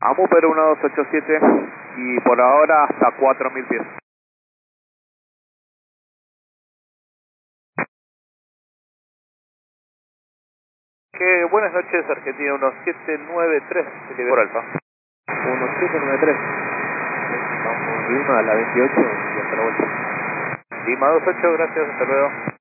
AMUPER 1287 y por ahora hasta 4000 pies. Buenas noches, Argentina 1793, por Alfa. 1793. Vamos Lima a la 28 y hasta la vuelta. Lima 28, gracias, hasta luego.